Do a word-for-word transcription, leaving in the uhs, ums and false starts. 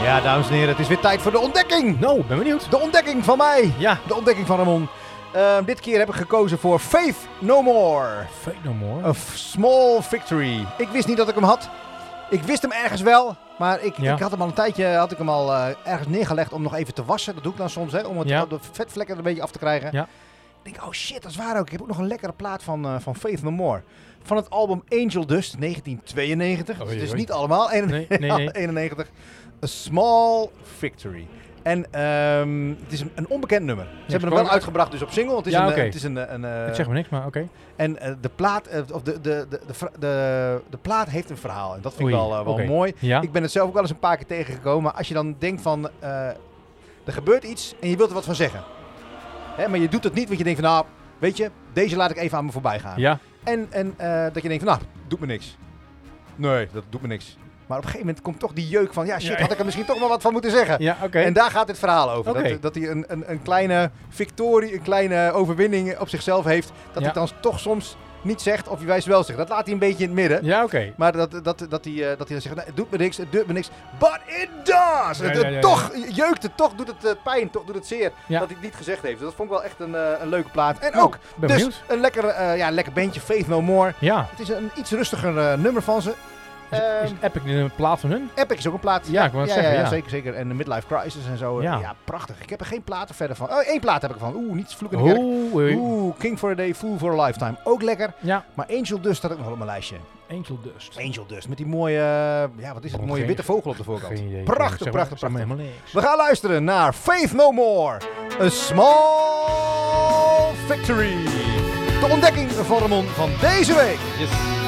Ja, dames en heren, het is weer tijd voor de ontdekking. Nou, ben benieuwd. De ontdekking van mij. Ja. De ontdekking van Ramon. Uh, dit keer heb ik gekozen voor Faith No More. Faith No More. A small victory. Ik wist niet dat ik hem had. Ik wist hem ergens wel, maar ik, Ja. ik had hem al een tijdje had ik hem al, uh, ergens neergelegd om nog even te wassen. Dat doe ik dan soms, hè, om het, Ja. de vetvlekken er een beetje af te krijgen. Ja. Ik denk, oh shit, dat is waar ook. Ik heb ook nog een lekkere plaat van, uh, van Faith No More. Van het album Angel Dust, negentien tweeënnegentig. Oei, Dus het is oei. niet allemaal. Nee, nee, nee. eenennegentig. A Small Victory. En um, het is een, een onbekend nummer. Ze hebben hem wel gewoon- uitgebracht dus op single. Het is Ja, een, oké. uh, het is een, een, uh, Ik zeg me niks, maar oké. en uh, de plaat, uh, of de, de, de, de, vra- de, de plaat heeft een verhaal. En dat vind ik Oei, wel, uh, wel oké. mooi. Ja. Ik ben het zelf ook wel eens een paar keer tegengekomen. Maar als je dan denkt van, uh, er gebeurt iets en je wilt er wat van zeggen. Hè, maar je doet het niet, want je denkt van, nou, weet je, deze laat ik even aan me voorbij gaan. Ja. En, en uh, dat je denkt van, nou, doet me niks. Nee, dat doet me niks. Maar op een gegeven moment komt toch die jeuk van, ja shit, Ja. had ik er misschien toch wel wat van moeten zeggen. Ja, oké. En daar gaat het verhaal over. Oké. Dat, dat hij een, een, een kleine victorie, een kleine overwinning op zichzelf heeft. Dat Ja. hij dan toch soms niet zegt of hij wijst wel zegt. Dat laat hij een beetje in het midden. Ja, oké. Maar dat, dat, dat, hij, uh, dat hij dan zegt, nee, het doet me niks, het doet me niks. But it does! Ja, het, ja, het ja, toch jeukt het, toch doet het uh, pijn, toch doet het zeer. Ja. Dat hij het niet gezegd heeft. Dus dat vond ik wel echt een, uh, een leuke plaat. En Nou, ook ben dus benieuwd. een lekker, uh, ja, lekker bandje, Faith No More. Ja. Het is een iets rustiger uh, nummer van ze. Is, is Ehm, Epic een plaat van hun? Epic is ook een plaat. Ja, ik wou het ja, zeggen, ja, ja. zeker, zeker. En de Midlife Crisis en zo. Ja. Ja. ja, prachtig. Ik heb er geen platen verder van. Oh, één plaat heb ik ervan. Oeh, niet vloek in de kerk. Oeh, oei. Oeh, King for a Day, Fool for a Lifetime. Ook lekker. Ja. Maar Angel Dust staat ook nog wel op mijn lijstje. Angel Dust. Angel Dust, met die mooie, uh, ja, wat is het? Oh, mooie geen- witte vogel op de voorkant. Geen idee. Prachtig, Zeg maar- prachtig, zeg maar prachtig. helemaal niks. We gaan luisteren naar Faith No More. A Small Victory. De ontdekking van Ramon van deze week. Yes.